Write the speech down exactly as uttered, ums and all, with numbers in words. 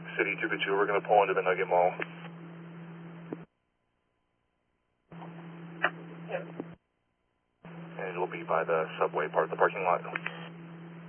City two two, we're going to pull into the Nugget Mall. And it'll be by the subway part of the parking lot.